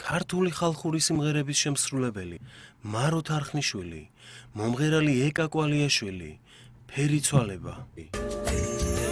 ქართული ხალხური სიმღერების შემსრულებელი მარო თარხნიშვილი, მომღერალი ეკა კვალიაშვილი, ფერიცვალება.